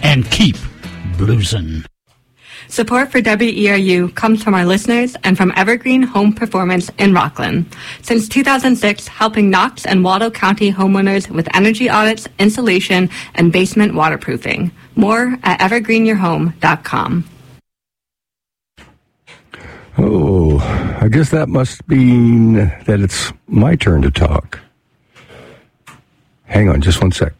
and keep bluesin'. Support for WERU comes from our listeners and from Evergreen Home Performance in Rockland. Since 2006, helping Knox and Waldo County homeowners with energy audits, insulation, and basement waterproofing. More at evergreenyourhome.com. Oh, I guess that must mean that it's my turn to talk. Hang on just one sec.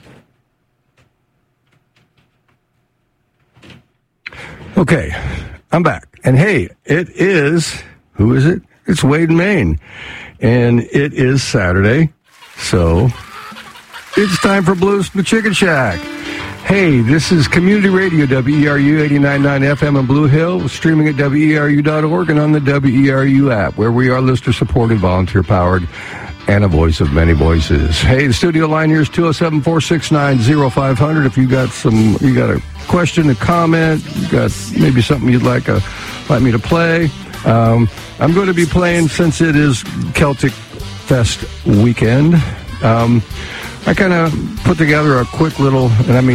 Okay, I'm back. And hey, it is, who is it? It's Wade in Maine. And it is Saturday, so it's time for Blues from the Chicken Shack. Hey, this is Community Radio, WERU 89.9 FM in Blue Hill, streaming at WERU.org and on the WERU app, where we are listener-supported, volunteer-powered, and a voice of many voices. Hey, the studio line here is 207-469-0500. If you got a question, a comment, you got maybe something you'd like me to play. I'm going to be playing, since it is Celtic Fest weekend. I kind of put together a quick little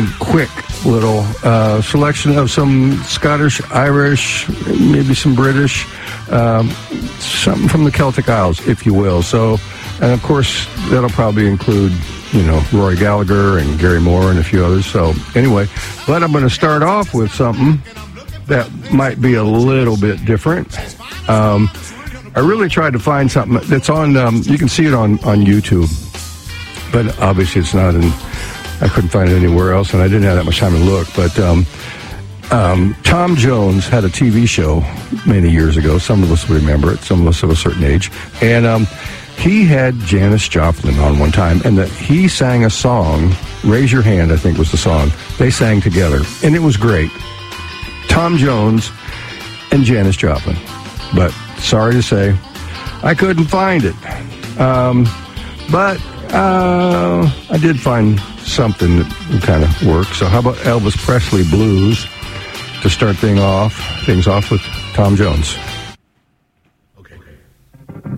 selection of some Scottish, Irish, maybe some British, something from the Celtic Isles, if you will. So, and of course, that'll probably include, Rory Gallagher and Gary Moore and a few others. So anyway, but I'm going to start off with something that might be a little bit different. I really tried to find something that's on, you can see it on YouTube. But obviously it's not I couldn't find it anywhere else, and I didn't have that much time to look. But Tom Jones had a TV show many years ago. Some of us remember it, some of us of a certain age. And he had Janis Joplin on one time, and he sang a song, Raise Your Hand, I think was the song. They sang together, and it was great. Tom Jones and Janis Joplin. But sorry to say, I couldn't find it. But I did find something that kind of works. So how about Elvis Presley Blues to start things off with Tom Jones?